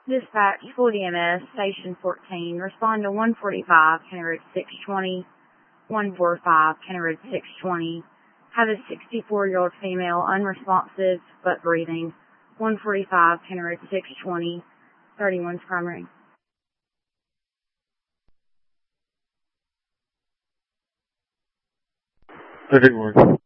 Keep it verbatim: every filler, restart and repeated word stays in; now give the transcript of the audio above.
Dispatch, full D M S, Station fourteen. Respond to one forty-five, County Road six twenty, one forty-five, County Road six twenty. Have a sixty-four-year-old female, unresponsive but breathing. one forty-five, County Road six twenty, thirty-one's primary. thirty-one.